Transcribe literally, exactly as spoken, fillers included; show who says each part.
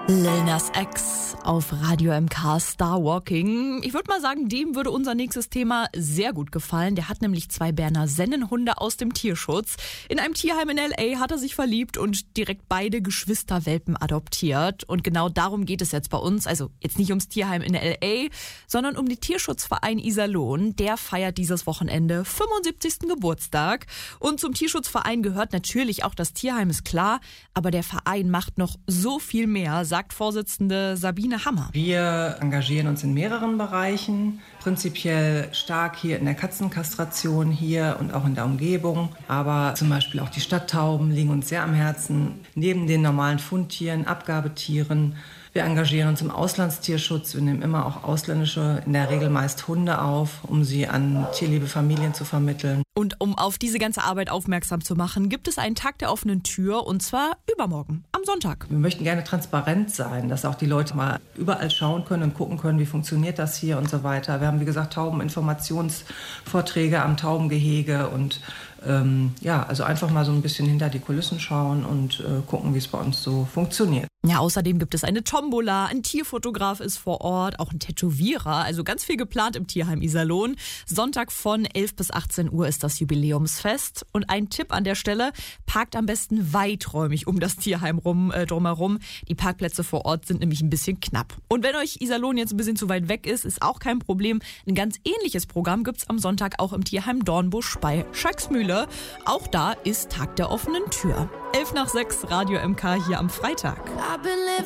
Speaker 1: Lil Nas X auf Radio M K, Star Walking. Ich würde mal sagen, dem würde unser nächstes Thema sehr gut gefallen. Der hat nämlich zwei Berner Sennenhunde aus dem Tierschutz. In einem Tierheim in L A hat er sich verliebt und direkt beide Geschwisterwelpen adoptiert. Und genau darum geht es jetzt bei uns. Also jetzt nicht ums Tierheim in L A, sondern um den Tierschutzverein Iserlohn. Der feiert dieses Wochenende fünfundsiebzigsten Geburtstag. Und zum Tierschutzverein gehört natürlich auch das Tierheim, ist klar. Aber der Verein macht noch so viel mehr, sagt Vorsitzende Sabine Hammer.
Speaker 2: Wir engagieren uns in mehreren Bereichen, prinzipiell stark hier in der Katzenkastration hier und auch in der Umgebung. Aber zum Beispiel auch die Stadttauben liegen uns sehr am Herzen. Neben den normalen Fundtieren, Abgabetieren. Wir engagieren uns im Auslandstierschutz. Wir nehmen immer auch ausländische, in der Regel meist Hunde auf, um sie an tierliebe Familien zu vermitteln.
Speaker 1: Und um auf diese ganze Arbeit aufmerksam zu machen, gibt es einen Tag der offenen Tür, und zwar übermorgen, am Sonntag.
Speaker 2: Wir möchten gerne transparent sein, dass auch die Leute mal überall schauen können und gucken können, wie funktioniert das hier und so weiter. Wir haben, wie gesagt, Taubeninformationsvorträge am Taubengehege und ähm, ja, also einfach mal so ein bisschen hinter die Kulissen schauen und äh, gucken, wie es bei uns so funktioniert.
Speaker 1: Ja, außerdem gibt es eine Tombola, ein Tierfotograf ist vor Ort, auch ein Tätowierer, also ganz viel geplant im Tierheim Iserlohn. Sonntag von elf bis achtzehn Uhr ist das Jubiläumsfest. Und ein Tipp an der Stelle, parkt am besten weiträumig um das Tierheim rum, äh, drumherum. Die Parkplätze vor Ort sind nämlich ein bisschen knapp. Und wenn euch Iserlohn jetzt ein bisschen zu weit weg ist, ist auch kein Problem. Ein ganz ähnliches Programm gibt's am Sonntag auch im Tierheim Dornbusch bei Schalksmühle. Auch da ist Tag der offenen Tür. elf nach sechs, Radio M K hier am Freitag.
Speaker 3: I've been living